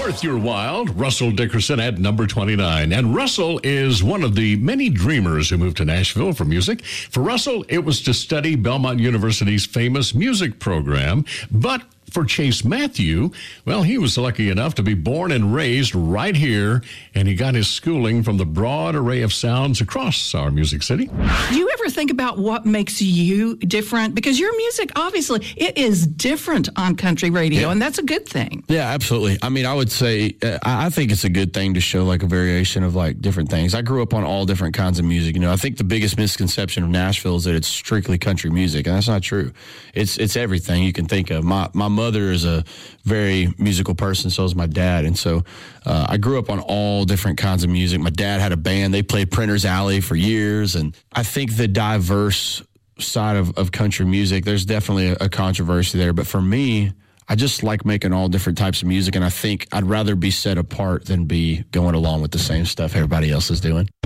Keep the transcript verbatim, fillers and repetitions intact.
Worth Your While, Russell Dickerson at number twenty-nine. And Russell is one of the many dreamers who moved to Nashville for music. For Russell, it was to study Belmont University's famous music program. But for Chase Matthew, well, he was lucky enough to be born and raised right here, and he got his schooling from the broad array of sounds across our music city. Do you ever think about what makes you different? Because your music, obviously, it is different on country radio, Yeah. and that's a good thing. Yeah, absolutely. I mean, I would say, uh, I I think it's a good thing to show like a variation of like different things. I grew up on all different kinds of music. You know, I think the biggest misconception of Nashville is that it's strictly country music, and that's not true. It's it's everything you can think of. My my mother is a very musical person, so is my dad, and so uh, I grew up on all different kinds of music. My dad had a band; they played Printer's Alley for years, and I think the diverse side of, of country music, there's definitely a, a controversy there. But for me, I just like making all different types of music, and I think I'd rather be set apart than be going along with the same stuff everybody else is doing.